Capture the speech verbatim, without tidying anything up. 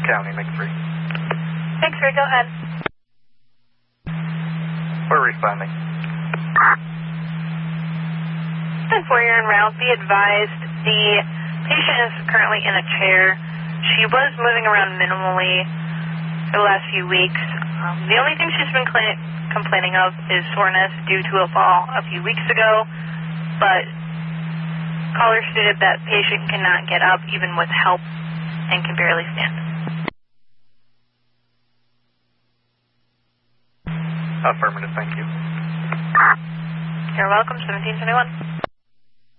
County, McPhee. McPhee, go ahead. We're responding. ten four, you're en route. Be advised, the patient is currently in a chair. She was moving around minimally for the last few weeks. Um, the only thing she's been complaining of is soreness due to a fall a few weeks ago, but caller stated that patient cannot get up even with help and can barely stand. Affirmative, thank you. You're welcome, seventeen twenty-one.